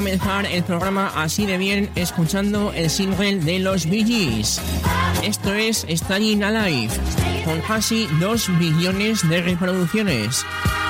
comenzar el programa así de bien escuchando el single de los Bee Gees. Esto es Staying Alive, con casi 2 billones de reproducciones.